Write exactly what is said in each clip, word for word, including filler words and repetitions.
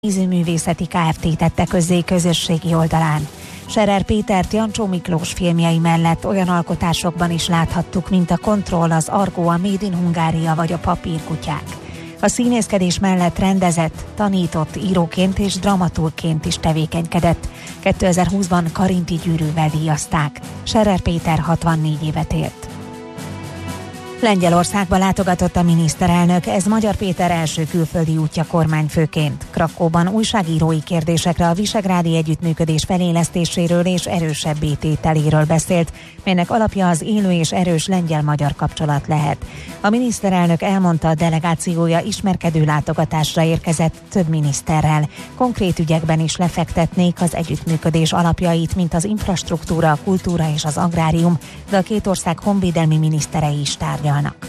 Vízművészeti Kft. Tette közzé közösségi oldalán. Scherer Pétert Jancsó Miklós filmjei mellett olyan alkotásokban is láthattuk, mint a Kontroll, az Argo, a Made in Hungária vagy a Papírkutyák. A színészkedés mellett rendezett, tanított, íróként és dramaturgként is tevékenykedett. kétezer-húszban Karinti Gyűrűvel díjazták. Scherer Péter hatvannégy évet élt. Lengyelországba látogatott a miniszterelnök, ez Magyar Péter első külföldi útja kormányfőként. Krakkóban újságírói kérdésekre a visegrádi együttműködés felélesztéséről és erősebbé tételéről beszélt, melynek alapja az élő és erős lengyel-magyar kapcsolat lehet. A miniszterelnök elmondta, a delegációja ismerkedő látogatásra érkezett több miniszterrel. Konkrét ügyekben is lefektetnék az együttműködés alapjait, mint az infrastruktúra, a kultúra és az agrárium, de a két ország honvédelmi miniszterei is tárgyalnak.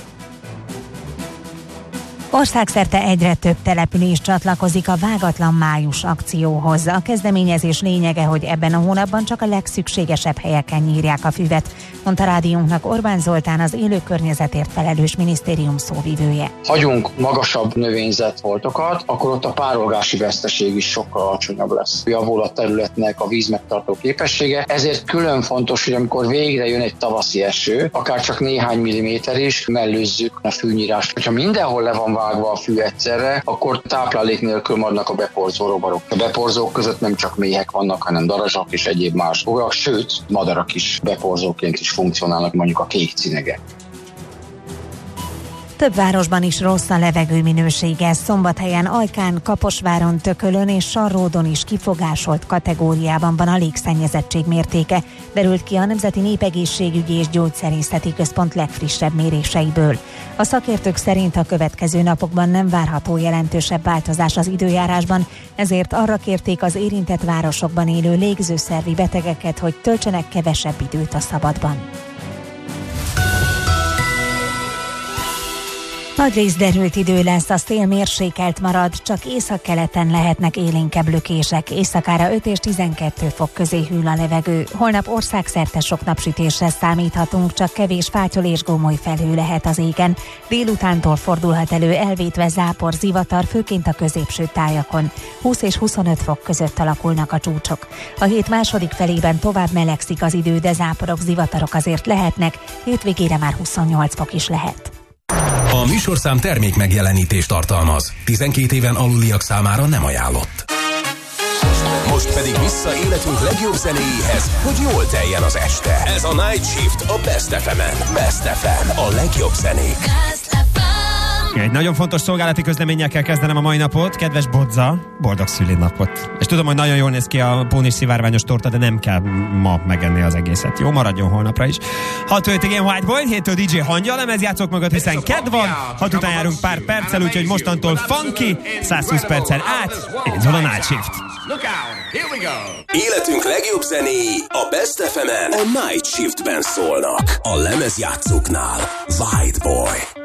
Országszerte egyre több település csatlakozik a Vágatlan május akcióhoz. A kezdeményezés lényege, hogy ebben a hónapban csak a legszükségesebb helyeken nyírják a füvet, mondta rádiónknak Orbán Zoltán, az élő környezetért felelős minisztérium szóvivője. Hagyunk magasabb növényzetfoltokat, akkor ott a párolgási veszteség is sokkal alacsonyabb lesz. Javul a területnek a vízmegtartó képessége, ezért külön fontos, hogy amikor végre jön egy tavaszi eső, akár csak néhány milliméter is, mellőzzük a fűnyírást. Hogyha mindenhol le van vágva a fű egyszerre, akkor táplálék nélkül maradnak a beporzó rovarok. A beporzók között nem csak méhek vannak, hanem darazsak és egyéb más bogarak, sőt, madarak is beporzóként is funkcionálnak, mondjuk a kék cinege. Több városban is rossz a levegő minősége. Szombathelyen, Ajkán, Kaposváron, Tökölön és Sarródon is kifogásolt kategóriában van a légszennyezettség mértéke, derült ki a Nemzeti Népegészségügyi és Gyógyszerészeti Központ legfrissebb méréseiből. A szakértők szerint a következő napokban nem várható jelentősebb változás az időjárásban, ezért arra kérték az érintett városokban élő légzőszervi betegeket, hogy töltsenek kevesebb időt a szabadban. Nagyrészt derült idő lesz, a szél mérsékelt marad, csak északkeleten lehetnek élénkebb lökések, éjszakára öt és tizenkettő fok közé hűl a levegő. Holnap országszerte sok napsütésre számíthatunk, csak kevés fátyol és gomoly felhő lehet az égen. Délutántól fordulhat elő elvétve zápor, zivatar, főként a középső tájakon. húsz és huszonöt fok között alakulnak a csúcsok. A hét második felében tovább melegszik az idő, de záporok, zivatarok azért lehetnek, hétvégére már huszonnyolc fok is lehet. A műsorszám termék megjelenítést tartalmaz. tizenkét éven aluliak számára nem ajánlott. Most pedig vissza életünk legjobb zenéjéhez, hogy jól teljen az este. Ez a Night Shift a Best ef emen. Best ef em, a legjobb zenék. Egy nagyon fontos szolgálati közleménnyel kell kezdenem a mai napot. Kedves Bodza, boldog szülinapot. És tudom, hogy nagyon jól néz ki a pónis szivárványos torta, de nem kell ma megenni az egészet. Jó, maradjon holnapra is. hat öt igen White Boy, héttől dé dzsé Hangya, lemezjátszók mögött, hiszen kedd van, hat után járunk pár perccel, úgyhogy mostantól funky, száz húsz perccel át, indul a Night Shift. Életünk legjobb zenéi a Best ef emen a Night Shiftben szólnak. A lemezjátszóknál White Boy.